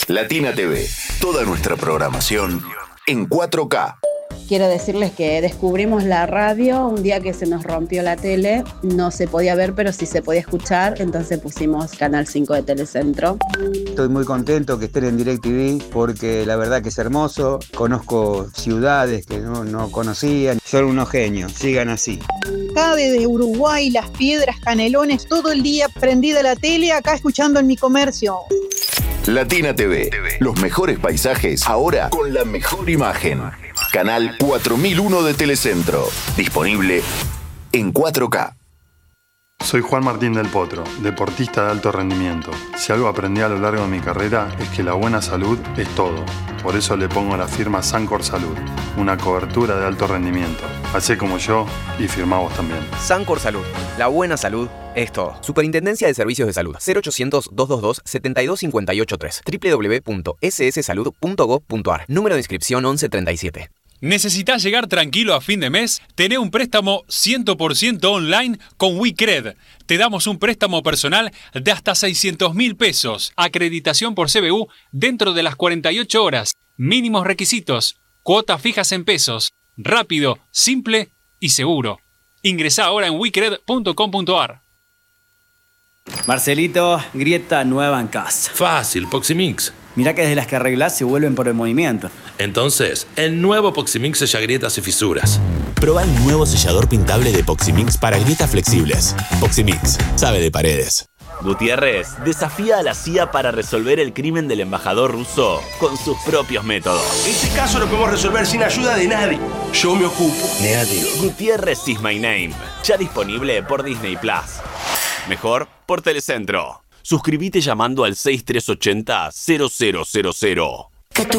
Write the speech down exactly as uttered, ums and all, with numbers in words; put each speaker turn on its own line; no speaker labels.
Latina T V, toda nuestra programación en cuatro K.
Quiero decirles que descubrimos la radio un día que se nos rompió la tele. No se podía ver, pero sí se podía escuchar. Entonces pusimos Canal cinco de Telecentro.
Estoy muy contento que estén en DirecTV porque la verdad que es hermoso. Conozco ciudades que no, no conocían. Son unos genios, sigan así.
Acá desde Uruguay, Las Piedras, Canelones, todo el día prendida la tele, acá escuchando en mi comercio.
Latina T V, los mejores paisajes, ahora con la mejor imagen. Canal cuatro mil uno de Telecentro, disponible en cuatro K.
Soy Juan Martín del Potro, deportista de alto rendimiento. Si algo aprendí a lo largo de mi carrera es que la buena salud es todo. Por eso le pongo la firma Sancor Salud, una cobertura de alto rendimiento. Hacé como yo y firmá vos también.
Sancor Salud, la buena salud es todo. Superintendencia de Servicios de Salud. cero ochocientos, doscientos veintidós, setenta y dos cincuenta y ocho tres. doble u doble u doble u punto ese ese salud punto gob punto a r. Número de inscripción once treinta y siete.
¿Necesitas llegar tranquilo a fin de mes? Tené un préstamo cien por ciento online con WeCred. Te damos un préstamo personal de hasta seiscientos mil pesos. Acreditación por C B U dentro de las cuarenta y ocho horas. Mínimos requisitos. Cuotas fijas en pesos. Rápido, simple y seguro. Ingresá ahora en wecred punto com punto a r.
Marcelito, grieta nueva en casa.
Fácil, Poximix.
Mirá que desde las que arreglás se vuelven por el movimiento.
Entonces, el nuevo Poximix sella grietas y fisuras.
Proba el nuevo sellador pintable de Poximix para grietas flexibles. Poximix, sabe de paredes.
Gutiérrez desafía a la C I A para resolver el crimen del embajador ruso con sus propios métodos.
Este caso lo podemos resolver sin ayuda de nadie. Yo me ocupo.
Negativo. Gutiérrez is my name. Ya disponible por Disney Plus. Mejor por Telecentro. Suscríbete llamando al seis tres ochenta, cero cero cero cero.